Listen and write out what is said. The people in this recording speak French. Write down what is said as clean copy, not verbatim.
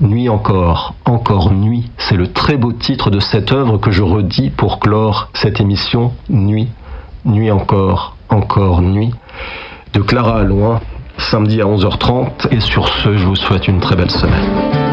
Nuit encore, encore nuit, c'est le très beau titre de cette œuvre que je redis pour clore cette émission. Nuit, nuit encore, encore nuit, de Clara Allouin, samedi à 11h30. Et sur ce, je vous souhaite une très belle semaine.